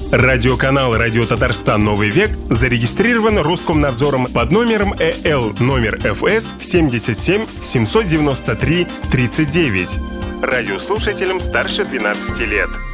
Радиоканал «Радио Татарстан. Новый век» зарегистрирован Роскомнадзором под номером ЭЛ номер ФС 77 793 39. Радиослушателям старше 12 лет.